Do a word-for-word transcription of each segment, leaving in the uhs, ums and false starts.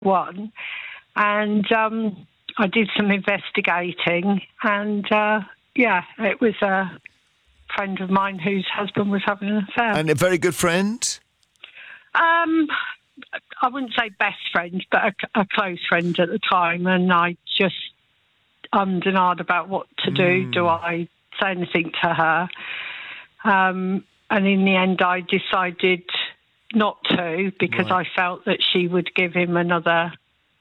one. And um, I did some investigating, and uh, yeah, it was a friend of mine whose husband was having an affair. And a very good friend? Um, I wouldn't say best friend, but a, a close friend at the time, and I just ummed and ahed about what to do. Mm. Do I say anything to her? Um, and in the end, I decided not to, because Right. I felt that she would give him another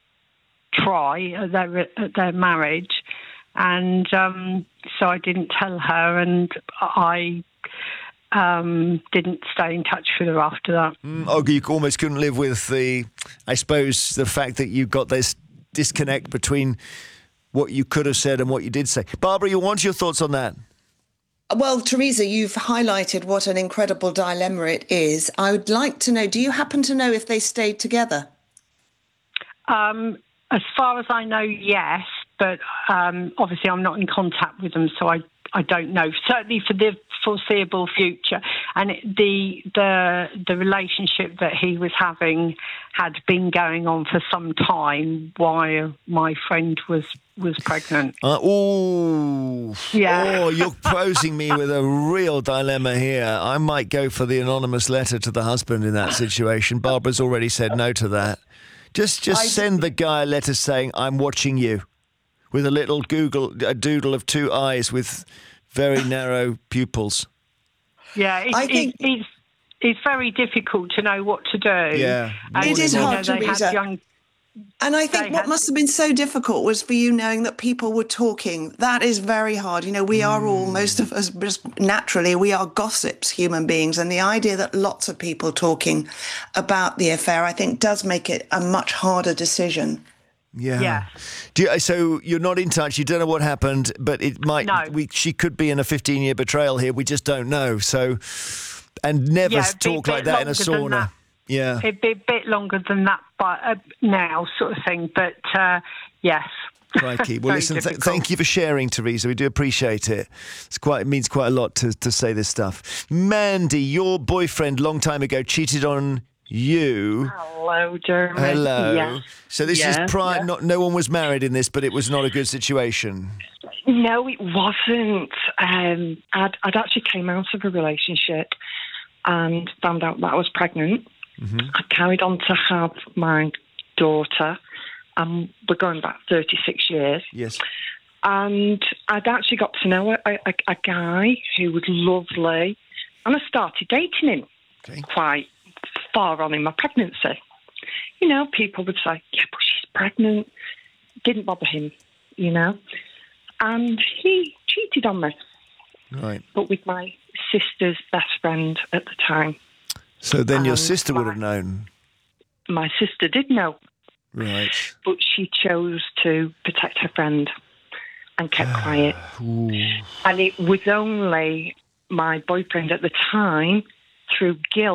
try at their, at their marriage. And um, so I didn't tell her, and I um, didn't stay in touch with her after that. Mm, oh, you almost couldn't live with the, I suppose, the fact that you got this disconnect between what you could have said and what you did say. Barbara, you want your thoughts on that? Well, Teresa, you've highlighted what an incredible dilemma it is. I would like to know, do you happen to know if they stayed together? Um, as far as I know, yes, but um, obviously I'm not in contact with them, so I, I don't know. Certainly for the foreseeable future. And it, the the the relationship that he was having had been going on for some time while my friend was was pregnant. Uh, oh, Yeah. Oh, you're posing me with a real dilemma here. I might go for the anonymous letter to the husband in that situation. Barbara's already said no to that. Just just I- send the guy a letter saying, I'm watching you, with a little Google, a doodle of two eyes with very narrow pupils. Yeah, it, I it, think- it's it's very difficult to know what to do. Yeah. And, It is you know, hard, they had Teresa. young. And I think They what had- must have been so difficult was for you knowing that people were talking. That is very hard. You know, we are all, most of us, just naturally, we are gossips, human beings. And the idea that lots of people talking about the affair, I think, does make it a much harder decision. Yeah. Yeah. Do you, so you're not in touch. You don't know what happened, but it might. No. We, she could be in a fifteen-year betrayal here. We just don't know. So, and never Yeah, it'd be a talk bit like that in a longer than sauna. that. Yeah. It'd be a bit longer than that, but uh, now, sort of thing. But uh, yes. Crikey. Well, Very listen, th- difficult. thank you for sharing, Teresa. We do appreciate it. It's quite, it means quite a lot to, to say this stuff. Mandy, your boyfriend long time ago cheated on you. Hello, Jeremy. Hello. Yes. So this Yeah, is prior, yeah. not, no one was married in this, but it was not a good situation. No, it wasn't. Um, I'd, I'd actually came out of a relationship and found out that I was pregnant. Mm-hmm. I carried on to have my daughter, and we're going back thirty-six years. Yes. And I'd actually got to know a, a, a guy who was lovely, and I started dating him Okay. quite far on in my pregnancy. You know, people would say, yeah, but she's pregnant. Didn't bother him, you know. And he cheated on me, Right. but with my sister's best friend at the time. So then your Um, sister would my- have known. My sister did know, Right. but she chose to protect her friend and kept quiet. Ooh. And it was only my boyfriend at the time, through guilt,